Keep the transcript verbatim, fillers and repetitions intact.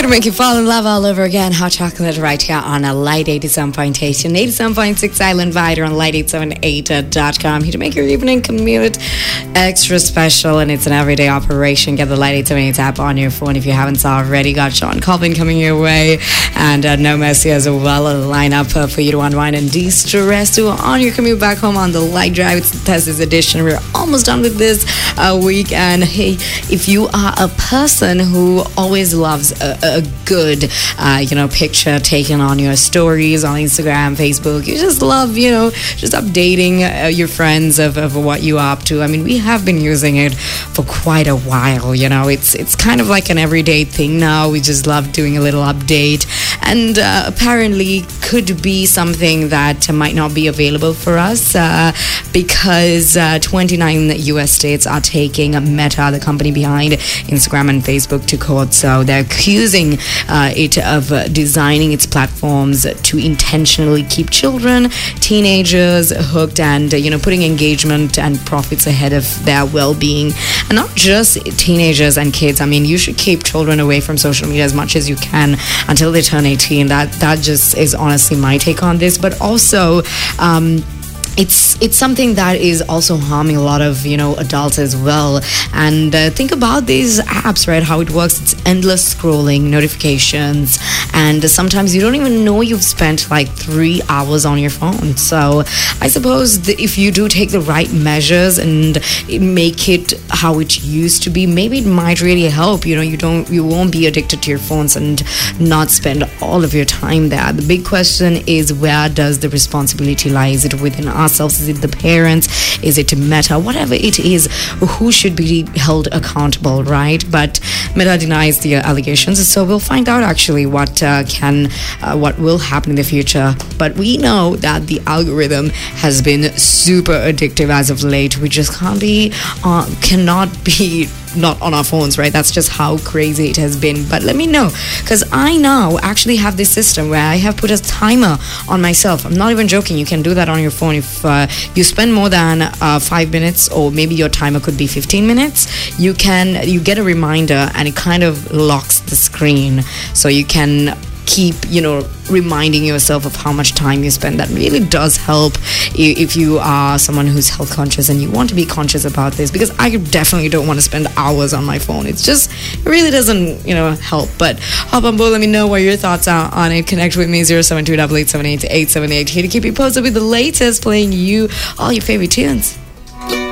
Gonna make you fall in love all over again. Hot chocolate right here on a Light eighty-seven point eight and eighty-seven point six Island Vider on light eight seven eight dot com. Here to make your evening commute extra special, and it's an everyday operation. Get the Light eight seven eight app on your phone if you haven't already. Got Sean Colvin coming your way, and uh, No Mercy as well. A lineup uh, for you to unwind and de-stress to on your commute back home on the Light Drive. It's the Thursday's edition. We're almost done with this uh, week, and hey, if you are a person who always loves a, a good, uh, you know, picture taken on your stories on Instagram, Facebook, you just love, you know, just updating uh, your friends of, of what you are up to. I mean, we have been using it for quite a while, you know, it's it's kind of like an everyday thing now. We just love doing a little update, and uh, apparently could be something that might not be available for us uh, because uh, twenty-nine U S states are taking Meta, the company behind Instagram and Facebook, to court. So they're accusing uh, it of uh, designing its platforms to intentionally keep children, teenagers hooked, and uh, you know, putting engagement and profits ahead of their well-being. And not just teenagers and kids. I mean, you should keep children away from social media as much as you can until they turn eighteen. That that just is honestly my take on this. But also, um, It's it's something that is also harming a lot of, you know, adults as well. And uh, think about these apps, right? How it works. It's endless scrolling, notifications, and sometimes you don't even know you've spent like three hours on your phone. So I suppose that if you do take the right measures and make it how it used to be, maybe it might really help. You know, you don't you won't be addicted to your phones and not spend all of your time there. The big question is, where does the responsibility lie? Is it within ourselves? Is it the parents? Is it Meta? Whatever it is, who should be held accountable, right? But Meta denies the allegations, so we'll find out actually what uh, can, uh, what will happen in the future. But we know that the algorithm has been super addictive as of late. We just can't be, uh, cannot be not on our phones, right? That's just how crazy it has been. But let me know, because I now actually have this system where I have put a timer on myself. I'm not even joking. You can do that on your phone. If uh, you spend more than uh, five minutes, or maybe your timer could be fifteen minutes, you can you get a reminder, and it kind of locks the screen, so you can keep, you know, reminding yourself of how much time you spend. That really does help if you are someone who's health conscious and you want to be conscious about this, because I definitely don't want to spend hours on my phone. It's just, it really doesn't, you know, help. But hop on board, let me know what your thoughts are on it. Connect with me, zero seven two eight eight seven eight eight seven eight, here to keep you posted with the latest, playing you all your favorite tunes.